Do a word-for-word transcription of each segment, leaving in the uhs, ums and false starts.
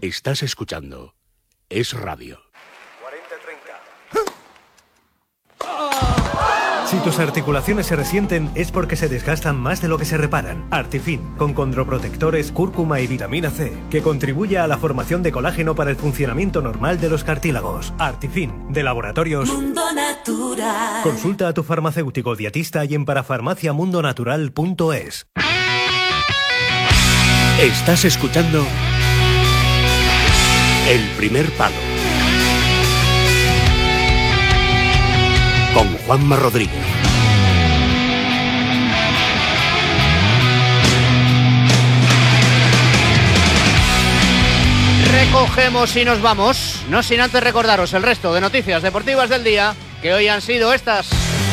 Estás escuchando Es Radio. cuarenta treinta. Si tus articulaciones se resienten es porque se desgastan más de lo que se reparan. Artifin, con condroprotectores, cúrcuma y vitamina C, que contribuye a la formación de colágeno para el funcionamiento normal de los cartílagos. Artifin, de Laboratorios Mundo Natural. Consulta a tu farmacéutico dietista y en parafarmacia mundo natural punto es. Estás escuchando El Primer Palo con Juanma Rodríguez. Recogemos y nos vamos, no sin antes recordaros el resto de noticias deportivas del día, que hoy han sido estas.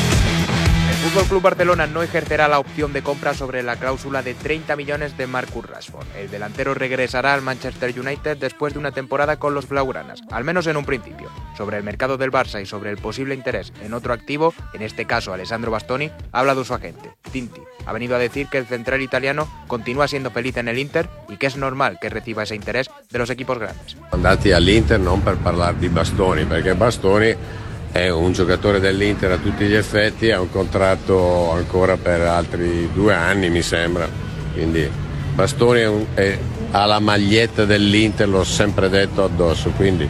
El Fútbol Club Barcelona no ejercerá la opción de compra sobre la cláusula de treinta millones de Marcus Rashford. El delantero regresará al Manchester United después de una temporada con los blaugranas, al menos en un principio. Sobre el mercado del Barça y sobre el posible interés en otro activo, en este caso Alessandro Bastoni, ha hablado su agente, Tinti. Ha venido a decir que el central italiano continúa siendo feliz en el Inter y que es normal que reciba ese interés de los equipos grandes. Andati all'Inter non per parlare di Bastoni, perché Bastoni è un giocatore dell'Inter a tutti gli effetti, ha un contratto ancora per altri due anni mi sembra, quindi Bastoni è un, è, ha la maglietta dell'Inter, l'ho sempre detto addosso, quindi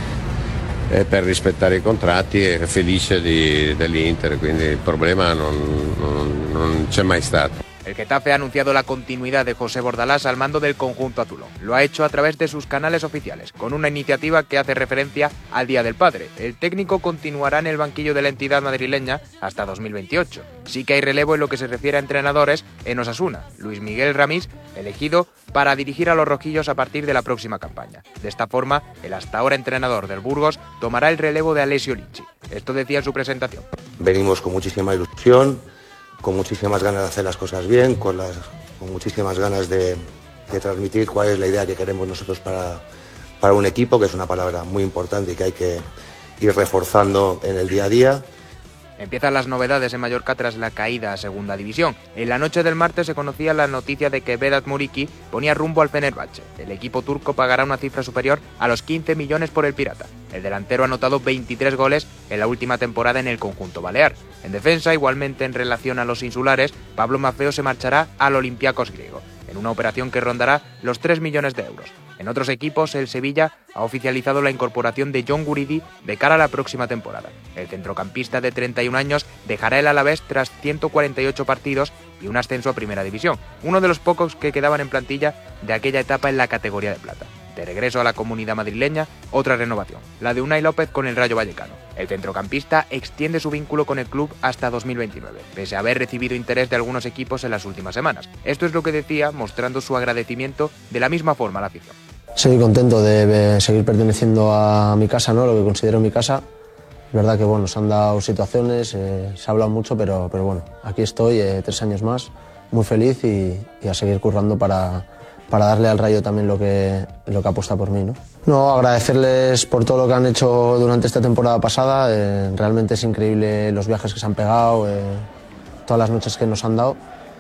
è per rispettare i contratti, è felice di, dell'Inter, quindi il problema non, non, non c'è mai stato. El Getafe ha anunciado la continuidad de José Bordalás al mando del conjunto azulón. Lo ha hecho a través de sus canales oficiales, con una iniciativa que hace referencia al Día del Padre. El técnico continuará en el banquillo de la entidad madrileña hasta dos mil veintiocho. Sí que hay relevo en lo que se refiere a entrenadores en Osasuna. Luis Miguel Ramís, elegido para dirigir a los rojillos a partir de la próxima campaña. De esta forma, el hasta ahora entrenador del Burgos tomará el relevo de Alessio Licci. Esto decía en su presentación. Venimos con muchísima ilusión, con muchísimas ganas de hacer las cosas bien, con, las, con muchísimas ganas de, de transmitir cuál es la idea que queremos nosotros para, para un equipo, que es una palabra muy importante y que hay que ir reforzando en el día a día. Empiezan las novedades en Mallorca tras la caída a Segunda División. En la noche del martes se conocía la noticia de que Vedat Muriqi ponía rumbo al Fenerbahce. El equipo turco pagará una cifra superior a los quince millones por el pirata. El delantero ha anotado veintitrés goles en la última temporada en el conjunto balear. En defensa, igualmente en relación a los insulares, Pablo Maffeo se marchará al Olympiacos griego, en una operación que rondará los tres millones de euros. En otros equipos, el Sevilla ha oficializado la incorporación de John Guridi de cara a la próxima temporada. El centrocampista de treinta y un años dejará el Alavés tras ciento cuarenta y ocho partidos y un ascenso a Primera División, uno de los pocos que quedaban en plantilla de aquella etapa en la categoría de plata. De regreso a la comunidad madrileña, otra renovación, la de Unai López con el Rayo Vallecano. El centrocampista extiende su vínculo con el club hasta dos mil veintinueve, pese a haber recibido interés de algunos equipos en las últimas semanas. Esto es lo que decía, mostrando su agradecimiento de la misma forma a la afición. Estoy contento de seguir perteneciendo a mi casa, ¿no? Lo que considero mi casa. Es verdad que bueno, se han dado situaciones, eh, se ha hablado mucho, pero, pero bueno, aquí estoy, eh, tres años más, muy feliz y, y a seguir currando para, para darle al Rayo también lo que, lo que apuesta por mí, ¿no? No, agradecerles por todo lo que han hecho durante esta temporada pasada. Eh, realmente es increíble los viajes que se han pegado, eh, todas las noches que nos han dado.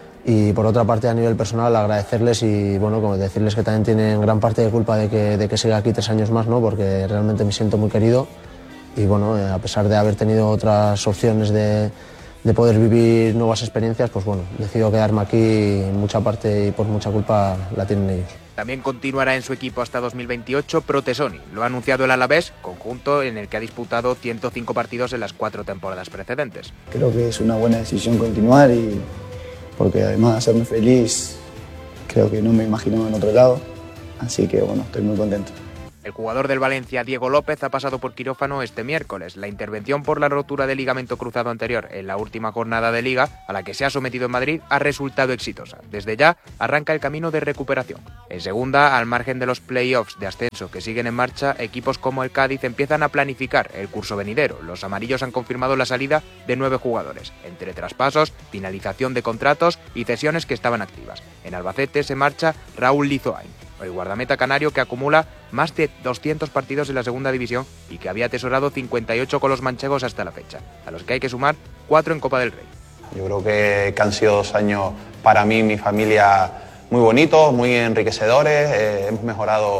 Y por otra parte, a nivel personal, agradecerles y bueno, como decirles que también tienen gran parte de culpa de que, de que siga aquí tres años más, ¿no? Porque realmente me siento muy querido y bueno, eh, a pesar de haber tenido otras opciones de, de poder vivir nuevas experiencias, pues bueno, decido quedarme aquí y en mucha parte y por mucha culpa la tienen ellos. También continuará en su equipo hasta dos mil veintiocho Protesoni. Lo ha anunciado el Alavés, conjunto en el que ha disputado ciento cinco partidos en las cuatro temporadas precedentes. Creo que es una buena decisión continuar y porque además de hacerme feliz, creo que no me imaginaba en otro lado, así que bueno, estoy muy contento. El jugador del Valencia, Diego López, ha pasado por quirófano este miércoles. La intervención por la rotura del ligamento cruzado anterior en la última jornada de Liga, a la que se ha sometido en Madrid, ha resultado exitosa. Desde ya arranca el camino de recuperación. En segunda, al margen de los play-offs de ascenso que siguen en marcha, equipos como el Cádiz empiezan a planificar el curso venidero. Los amarillos han confirmado la salida de nueve jugadores, entre traspasos, finalización de contratos y cesiones que estaban activas. En Albacete se marcha Raúl Lizoain, el guardameta canario que acumula más de doscientos partidos en la segunda división y que había atesorado cincuenta y ocho con los manchegos hasta la fecha, a los que hay que sumar cuatro en Copa del Rey. Yo creo que, que han sido dos años para mí y mi familia muy bonitos, muy enriquecedores, eh, hemos mejorado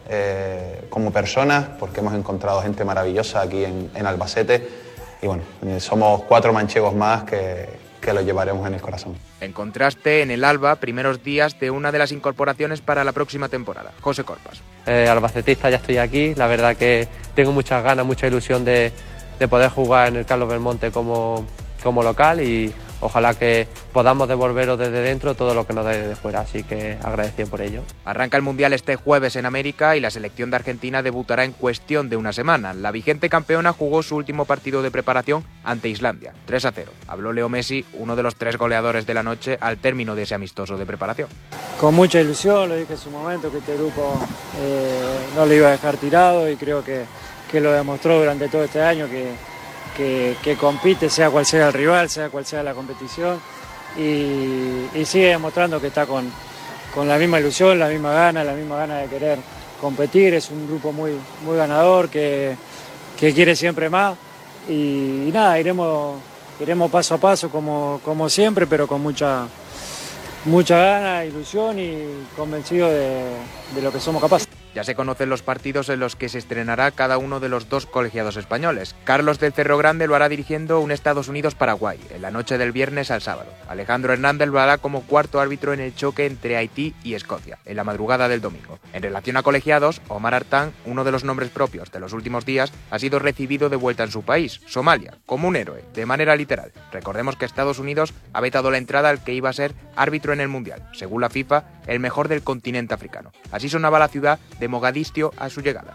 eh, como personas, porque hemos encontrado gente maravillosa aquí en, en Albacete y bueno, eh, somos cuatro manchegos más que, que lo llevaremos en el corazón. En contraste, en el Alba, primeros días de una de las incorporaciones para la próxima temporada, José Corpas. Eh, albacetista, ya estoy aquí, la verdad que tengo muchas ganas, mucha ilusión de, de poder jugar en el Carlos Belmonte como, como local y ojalá que podamos devolveros desde dentro todo lo que nos da desde fuera, así que agradecido por ello. Arranca el Mundial este jueves en América y la selección de Argentina debutará en cuestión de una semana. La vigente campeona jugó su último partido de preparación ante Islandia, tres a cero. Habló Leo Messi, uno de los tres goleadores de la noche, al término de ese amistoso de preparación. Con mucha ilusión, lo dije en su momento, que este grupo eh, no lo iba a dejar tirado y creo que, que lo demostró durante todo este año, que Que, que compite, sea cual sea el rival, sea cual sea la competición, y, y sigue demostrando que está con, con la misma ilusión, la misma gana, la misma gana de querer competir. Es un grupo muy, muy ganador, que, que quiere siempre más, y, y nada, iremos, iremos paso a paso como, como siempre, pero con mucha, mucha gana, ilusión y convencido de, de lo que somos capaces. Ya se conocen los partidos en los que se estrenará cada uno de los dos colegiados españoles. Carlos del Cerro Grande lo hará dirigiendo un Estados Unidos-Paraguay, en la noche del viernes al sábado. Alejandro Hernández lo hará como cuarto árbitro en el choque entre Haití y Escocia, en la madrugada del domingo. En relación a colegiados, Omar Artán, uno de los nombres propios de los últimos días, ha sido recibido de vuelta en su país, Somalia, como un héroe, de manera literal. Recordemos que Estados Unidos ha vetado la entrada al que iba a ser árbitro en el Mundial, según la FIFA, el mejor del continente africano. Así sonaba la ciudad de Mogadiscio a su llegada.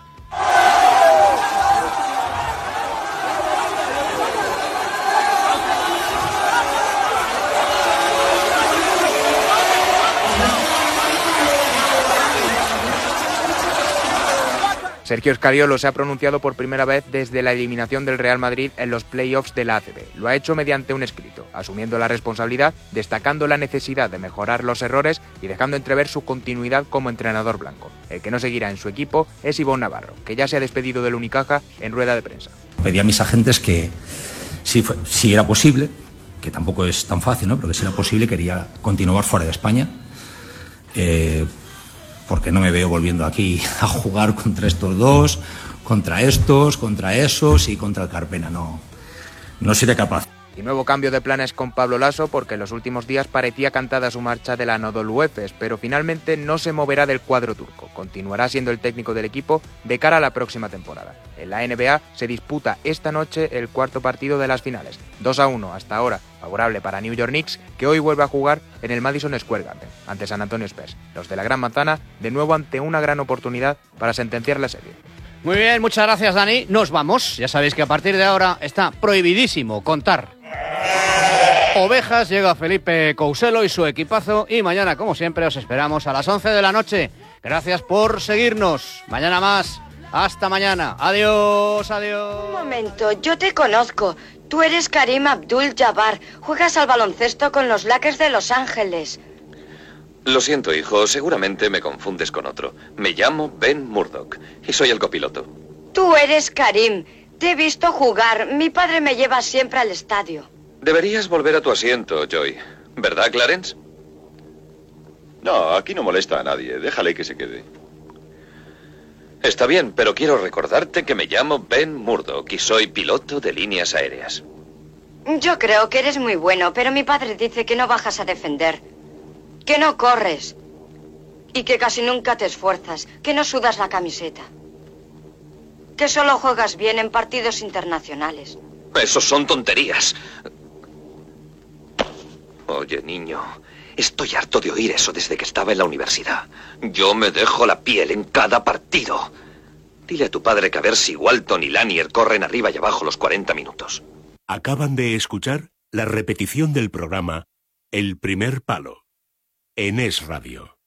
Sergio Scariolo se ha pronunciado por primera vez desde la eliminación del Real Madrid en los play-offs de la A C B. Lo ha hecho mediante un escrito, asumiendo la responsabilidad, destacando la necesidad de mejorar los errores y dejando entrever su continuidad como entrenador blanco. El que no seguirá en su equipo es Ivonne Navarro, que ya se ha despedido del Unicaja en rueda de prensa. Pedí a mis agentes que, si, fue, si era posible, que tampoco es tan fácil, ¿no?, pero que si era posible quería continuar fuera de España, eh, porque no me veo volviendo aquí a jugar contra estos dos, contra estos, contra esos y contra el Carpena. No, no seré capaz. Y nuevo cambio de planes con Pablo Lasso, porque en los últimos días parecía cantada su marcha del Anadolu Efes, pero finalmente no se moverá del cuadro turco. Continuará siendo el técnico del equipo de cara a la próxima temporada. En la N B A se disputa esta noche el cuarto partido de las finales. dos a uno hasta ahora, favorable para New York Knicks, que hoy vuelve a jugar en el Madison Square Garden, ante San Antonio Spurs. Los de la Gran Manzana, de nuevo ante una gran oportunidad para sentenciar la serie. Muy bien, muchas gracias, Dani. Nos vamos. Ya sabéis que a partir de ahora está prohibidísimo contar ovejas. Llega Felipe Couselo y su equipazo, y mañana, como siempre, os esperamos a las once de la noche. Gracias por seguirnos. Mañana más. Hasta mañana. Adiós, adiós. Un momento, yo te conozco. Tú eres Karim Abdul-Jabbar. Juegas al baloncesto con los Lakers de Los Ángeles. Lo siento, hijo. Seguramente me confundes con otro. Me llamo Ben Murdoch y soy el copiloto. Tú eres Karim. Te he visto jugar. Mi padre me lleva siempre al estadio. Deberías volver a tu asiento, Joy. ¿Verdad, Clarence? No, aquí no molesta a nadie. Déjale que se quede. Está bien, pero quiero recordarte que me llamo Ben Murdoch y soy piloto de líneas aéreas. Yo creo que eres muy bueno, pero mi padre dice que no bajas a defender, que no corres y que casi nunca te esfuerzas, que no sudas la camiseta, que solo juegas bien en partidos internacionales. Eso son tonterías. Oye, niño, estoy harto de oír eso desde que estaba en la universidad. Yo me dejo la piel en cada partido. Dile a tu padre que a ver si Walton y Lanier corren arriba y abajo los cuarenta minutos. Acaban de escuchar la repetición del programa El Primer Palo en Es Radio.